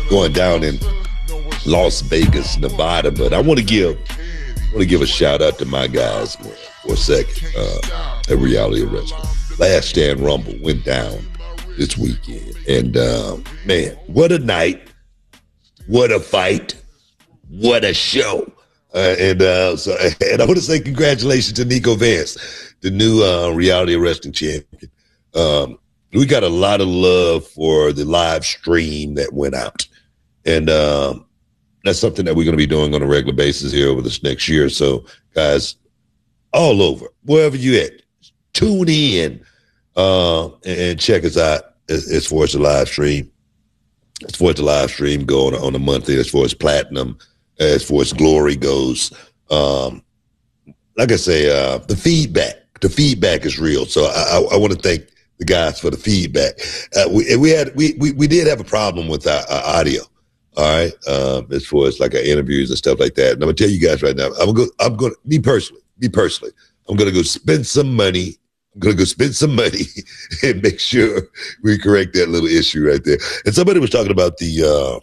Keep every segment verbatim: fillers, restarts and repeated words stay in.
going down in Las Vegas, Nevada. But I want to give I want to give a shout out to my guys for a second uh, at Reality of Wrestling. Last Stand Rumble went down this weekend, and uh, man, what a night! What a fight! What a show! Uh, and uh, so, and I want to say congratulations to Nico Vance, the new uh, Reality of Wrestling champion. Um, we got a lot of love for the live stream that went out, and um, that's something that we're going to be doing on a regular basis here over this next year. So, guys, all over, wherever you at, tune in uh, and check us out as, as far as the live stream. As far as the live stream go on, on a monthly, as far as platinum, as far as glory goes. Um, like I say, uh, the feedback, the feedback is real. So I, I, I want to thank the guys for the feedback. Uh, we, we had, we, we, we did have a problem with our, our audio. All right. Um, as far as like our interviews and stuff like that. And I'm gonna tell you guys right now, I'm going to, I'm going to, me personally, me personally, I'm going to go spend some money. I'm going to go spend some money and make sure we correct that little issue right there. And somebody was talking about the, uh,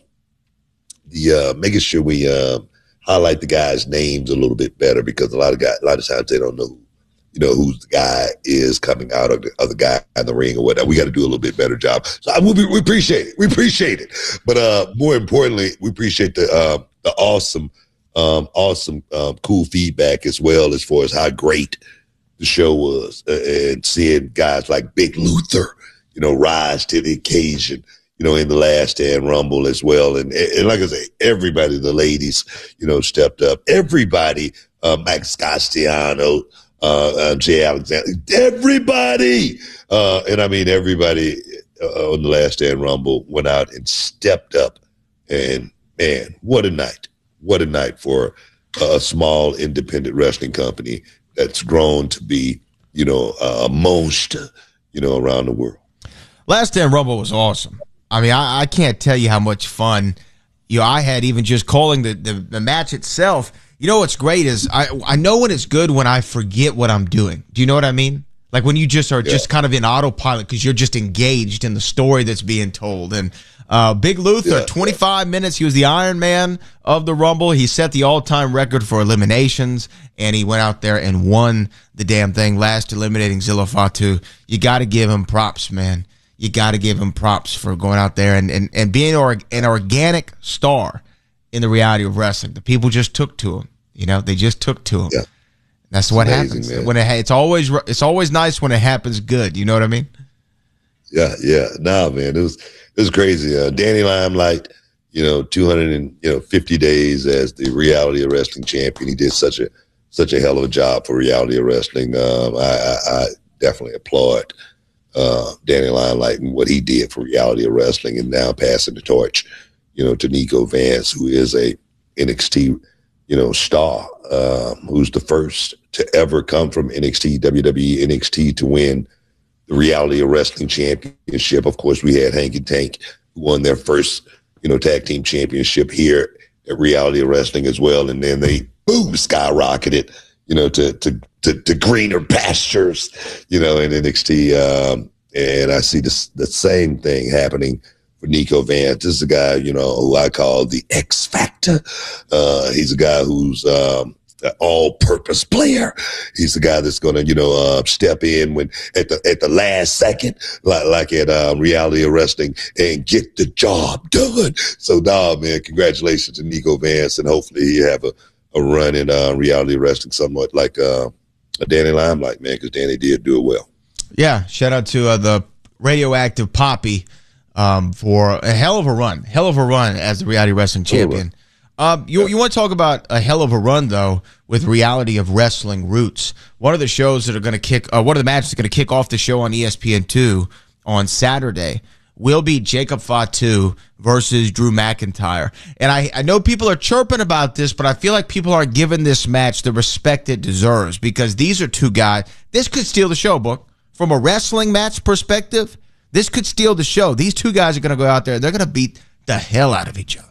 the, uh, making sure we, uh, highlight the guys' names a little bit better, because a lot of guys, a lot of times they don't know, who, you know, who the guy is coming out of the other guy in the ring or whatever. We got to do a little bit better job. So I, we, we appreciate it. We appreciate it. But, uh, more importantly, we appreciate the, uh, the awesome, um, awesome, um, cool feedback as well, as far as how great the show was, uh, and seeing guys like Big Luther, you know, rise to the occasion, you know, in the Last Stand Rumble as well. And, and like I say, everybody, the ladies, you know, stepped up. Everybody, uh, Max Castellano, uh, uh, Jay Alexander, everybody. Uh, and I mean, everybody uh, on the Last Stand Rumble went out and stepped up. And man, what a night. What a night for a small independent wrestling company that's grown to be, you know, a monster, you know, around the world. Last Stand Rumble was awesome. I mean, I, I can't tell you how much fun, you know, I had even just calling the, the, the match itself. You know what's great is I, I know when it's good when I forget what I'm doing. Do you know what I mean? Like when you just are yeah. just kind of in autopilot because you're just engaged in the story that's being told. And uh, Big Luther, yeah. twenty-five minutes, he was the Iron Man of the Rumble. He set the all-time record for eliminations, and he went out there and won the damn thing, last eliminating Zilla Fatu. You got to give him props, man. You got to give him props for going out there and, and, and being or, an organic star in the reality of wrestling. The people just took to him. You know, they just took to him. Yeah. That's what amazing, happens. Man. When it, it's always it's always nice when it happens good. You know what I mean? Yeah, yeah. Nah, man, it was it was crazy. Uh, Danny Limelight, you know, two hundred fifty days as the Reality of Wrestling champion. He did such a such a hell of a job for Reality of Wrestling. Um, I, I, I definitely applaud Uh, Danny Limelight and what he did for Reality of Wrestling, and now passing the torch, you know, to Nico Vance, who is a N X T, you know, star, uh, who's the first to ever come from N X T, W W E N X T to win the Reality of Wrestling championship. Of course, we had Hank and Tank, who won their first, you know, tag team championship here at Reality of Wrestling as well. And then they, boom, skyrocketed, you know, to, to, to, to greener pastures, you know, in N X T. Um, and I see this, the same thing happening for Nico Vance. This is a guy, you know, who I call the X Factor. Uh, he's a guy who's um, an all-purpose player. He's the guy that's going to, you know, uh, step in when at the at the last second, like like at um, Reality of Wrestling, and get the job done. So, nah, man, congratulations to Nico Vance, and hopefully he have a, a run in uh, Reality of Wrestling somewhat like uh, a Danny Limelight, man, because Danny did do it well. Yeah, shout out to uh, the Radioactive Poppy. Um, for a hell of a run, hell of a run as the Reality Wrestling champion. Um, you you want to talk about a hell of a run though with Reality of Wrestling Roots? One of the shows that are going to kick, uh, one of the matches that are going to kick off the show on E S P N two on Saturday will be Jacob Fatu versus Drew McIntyre. And I I know people are chirping about this, but I feel like people aren't giving this match the respect it deserves, because these are two guys. This could steal the show, book, from a wrestling match perspective. This could steal the show. These two guys are going to go out there. They're going to beat the hell out of each other.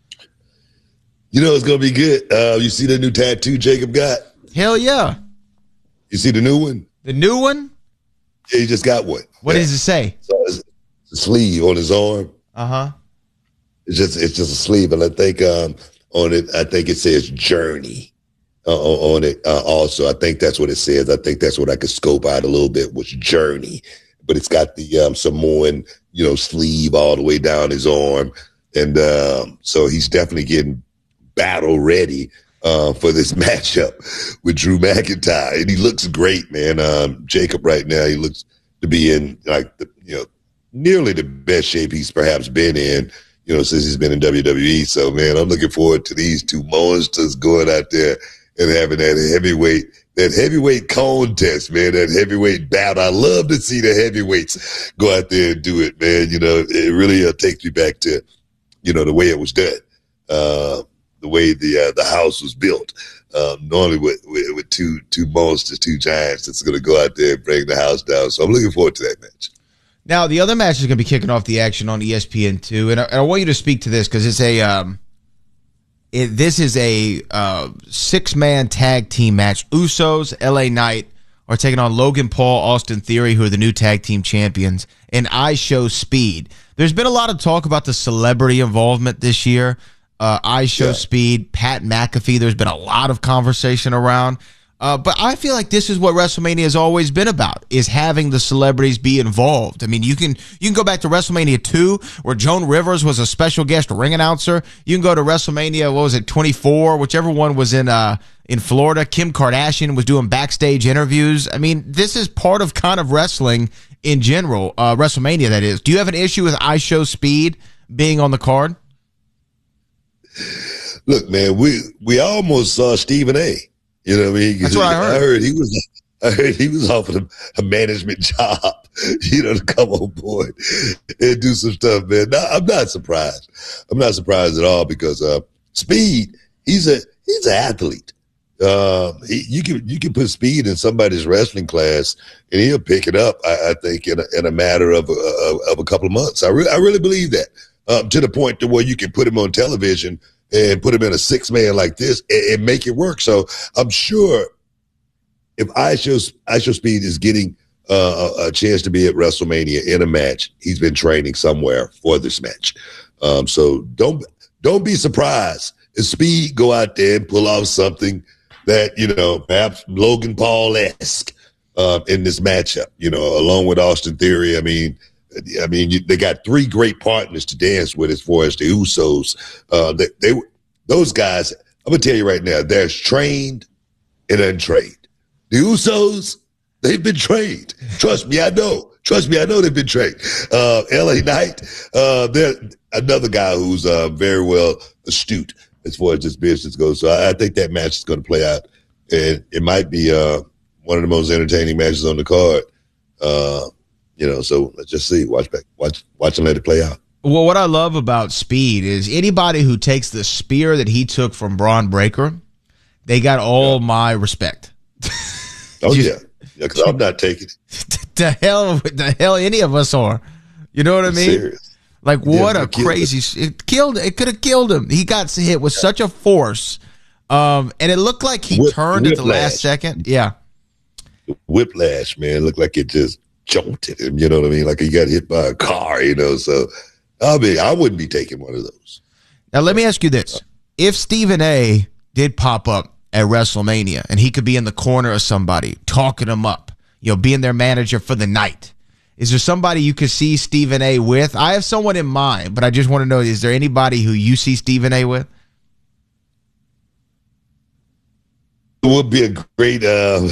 You know it's going to be good. Uh, you see the new tattoo Jacob got? Hell yeah. You see the new one? The new one? Yeah, he just got one. What yeah. does it say? So it's a sleeve on his arm. Uh-huh. It's just it's just a sleeve, and I think um, on it, I think it says Journey uh, on it. Uh, also, I think that's what it says. I think that's what I could scope out a little bit was Journey, but it's got the um, Samoan, you know, sleeve all the way down his arm, and um, so he's definitely getting battle ready uh, for this matchup with Drew McIntyre, and he looks great, man. Um, Jacob right now, he looks to be in like the you know nearly the best shape he's perhaps been in. You know, since he's been in W W E. So, man, I'm looking forward to these two monsters going out there and having that heavyweight, that heavyweight contest, man, that heavyweight battle. I love to see the heavyweights go out there and do it, man. You know, it really uh, takes me back to, you know, the way it was done, uh, the way the uh, the house was built. Um, normally with, with, with two two monsters, two giants that's going to go out there and bring the house down. So I'm looking forward to that match. Now, the other match is going to be kicking off the action on E S P N two, and I, I want you to speak to this because it's a um, it, this is a uh, six-man tag team match. Usos, L A Knight are taking on Logan Paul, Austin Theory, who are the new tag team champions, and I Show Speed. There's been a lot of talk about the celebrity involvement this year. Uh, I Show yeah. Speed, Pat McAfee, there's been a lot of conversation around. Uh, but I feel like this is what WrestleMania has always been about, is having the celebrities be involved. I mean, you can you can go back to WrestleMania two, where Joan Rivers was a special guest ring announcer. You can go to WrestleMania, what was it, twenty-four, whichever one was in uh in Florida. Kim Kardashian was doing backstage interviews. I mean, this is part of kind of wrestling in general, uh, WrestleMania, that is. Do you have an issue with I Show Speed being on the card? Look, man, we we almost saw Stephen A. You know what I mean? That's what I heard. I heard he was, I heard he was offered a, a management job, you know, to come on board and do some stuff, man. No, I'm not surprised. I'm not surprised at all because uh, Speed, he's a he's an athlete. Uh, he, you can you can put Speed in somebody's wrestling class and he'll pick it up. I, I think in a, in a matter of a, of a couple of months. I really I really believe that um, to the point to where you can put him on television and put him in a six man like this and, and make it work. So I'm sure if I Show, I Show Speed is getting uh, a, a chance to be at WrestleMania in a match, he's been training somewhere for this match. Um, so don't don't be surprised if Speed go out there and pull off something that, you know, perhaps Logan Paul-esque uh, in this matchup, you know, along with Austin Theory. I mean, I mean, you, they got three great partners to dance with as far as the Usos. Uh, they, they, those guys, I'm going to tell you right now, there's trained and untrained. The Usos, they've been trained. Trust me, I know. Trust me, I know they've been trained. Uh, L A Knight, uh, they're another guy who's uh, very well astute as far as this business goes. So I, I think that match is going to play out. And it might be uh, one of the most entertaining matches on the card. Uh, You know, so let's just see. Watch back. Watch, watch and let it play out. Well, what I love about Speed is anybody who takes the spear that he took from Braun Breaker, they got all yeah. my respect. Oh yeah, yeah. Because I'm not taking it. The hell, the hell, any of us are. You know what I mean? Serious. Like what yeah, a crazy! It killed. It could have killed him. He got hit with yeah. such a force, um, and it looked like he Whip, turned whiplash. At the last second. Yeah, whiplash, man. Looked like it just jolted him, you know what I mean? Like he got hit by a car, you know. So, I mean, I wouldn't be taking one of those. Now, let me ask you this. If Stephen A. did pop up at WrestleMania and he could be in the corner of somebody, talking him up, you know, being their manager for the night, is there somebody you could see Stephen A. with? I have someone in mind, but I just want to know, is there anybody who you see Stephen A. with? It would be a great... Uh,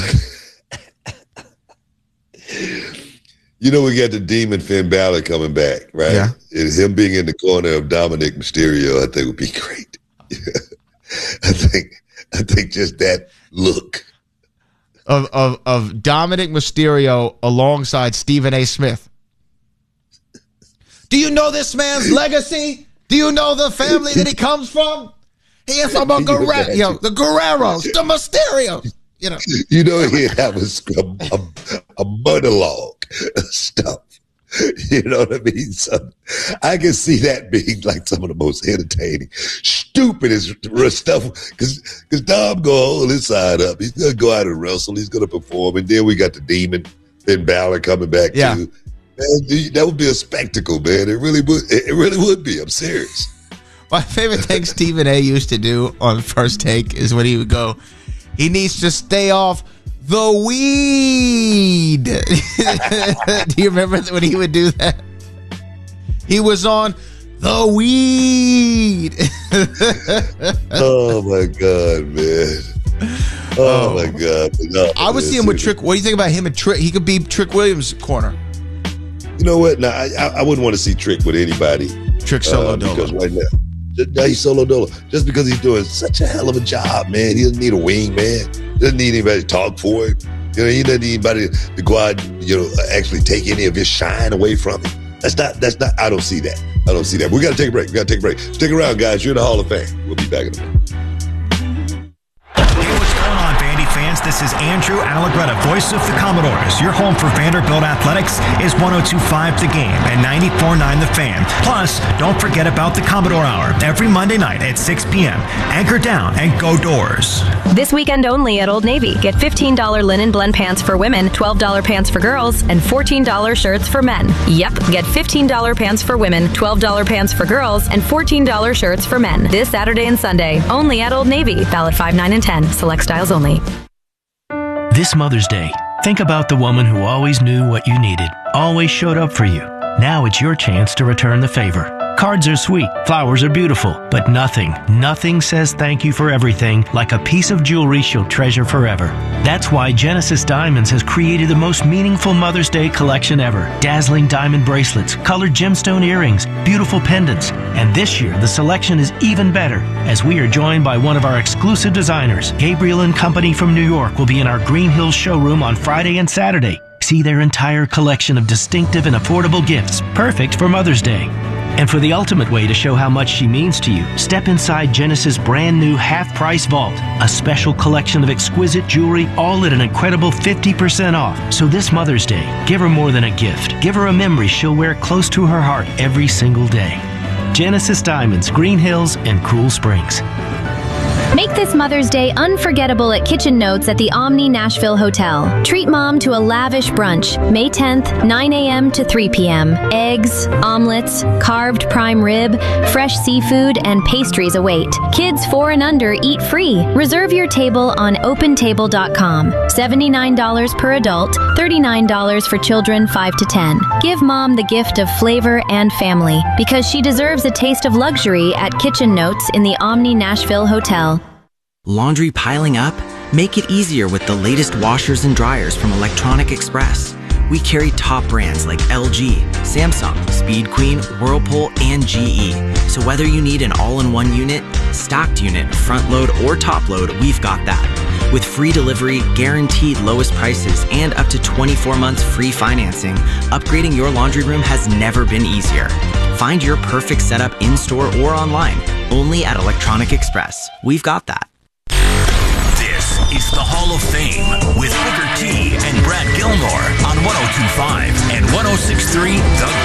you know, we got the Demon Finn Balor coming back, right? Yeah. And him being in the corner of Dominic Mysterio, I think would be great. I think, I think just that look of of of Dominic Mysterio alongside Stephen A. Smith. Do you know this man's legacy? Do you know the family that he comes from? He is from a Guerrero, you know, the Guerreros, the Mysterios. You know, you know, he have a, a, a monologue stuff. You know what I mean? So I can see that being like some of the most entertaining, stupidest stuff. Because because Dom gonna hold his side up. He's gonna go out and wrestle. He's gonna perform, and then we got the Demon Finn Balor coming back yeah. too. Man, that would be a spectacle, man. It really would. It really would be. I'm serious. My favorite thing Stephen A. used to do on First Take is when he would go, he needs to stay off the weed. Do you remember when he would do that? He was on the weed. Oh, my God, man. Oh, oh. my God. No, I would see him with Trick. What do you think about him and Trick? He could be Trick Williams' corner. You know what? Now, I, I wouldn't want to see Trick with anybody. Trick Solo uh, Dolo. Because right now, now he's Solo Dolo. Just because he's doing such a hell of a job, man. He doesn't need a wing, man. He doesn't need anybody to talk for him. You know, he doesn't need anybody to go out and, you know, actually take any of his shine away from him. That's not, that's not, I don't see that. I don't see that. We got to take a break. We got to take a break. Stick around, guys. You're in the Hall of Fame. We'll be back in a minute. Fans, this is Andrew Allegretta, voice of the Commodores. Your home for Vanderbilt Athletics is one oh two point five The Game and ninety-four point nine The Fan. Plus, don't forget about the Commodore Hour every Monday night at six p.m. Anchor down and go Doors. This weekend only at Old Navy. Get fifteen dollars linen blend pants for women, twelve dollars pants for girls, and fourteen dollars shirts for men. Yep, get fifteen dollars pants for women, twelve dollars pants for girls, and fourteen dollars shirts for men. This Saturday and Sunday, only at Old Navy. Valid five, nine, and ten. Select styles only. This Mother's Day, think about the woman who always knew what you needed, always showed up for you. Now it's your chance to return the favor. Cards are sweet, flowers are beautiful, but nothing, nothing says thank you for everything like a piece of jewelry she'll treasure forever. That's why Genesis Diamonds has created the most meaningful Mother's Day collection ever. Dazzling diamond bracelets, colored gemstone earrings, beautiful pendants. And this year, the selection is even better, as we are joined by one of our exclusive designers. Gabriel and Company from New York will be in our Green Hills showroom on Friday and Saturday. See their entire collection of distinctive and affordable gifts, perfect for Mother's Day. And for the ultimate way to show how much she means to you, step inside Genesis' brand new half-price vault, a special collection of exquisite jewelry, all at an incredible fifty percent off. So this Mother's Day, give her more than a gift. Give her a memory she'll wear close to her heart every single day. Genesis Diamonds, Green Hills, and Cool Springs. Make this Mother's Day unforgettable at Kitchen Notes at the Omni Nashville Hotel. Treat Mom to a lavish brunch, May tenth, nine a.m. to three p.m. Eggs, omelets, carved prime rib, fresh seafood, and pastries await. Kids four and under eat free. Reserve your table on open table dot com. seventy-nine dollars per adult, thirty-nine dollars for children five to ten. Give Mom the gift of flavor and family, because she deserves a taste of luxury at Kitchen Notes in the Omni Nashville Hotel. Laundry piling up? Make it easier with the latest washers and dryers from Electronic Express. We carry top brands like L G, Samsung, Speed Queen, Whirlpool, and G E. So whether you need an all-in-one unit, stocked unit, front load, or top load, we've got that. With free delivery, guaranteed lowest prices, and up to twenty-four months free financing, upgrading your laundry room has never been easier. Find your perfect setup in-store or online, only at Electronic Express. We've got that. This is the Hall of Fame with Booker T and Brad Gilmore on one oh two point five and one oh six point three The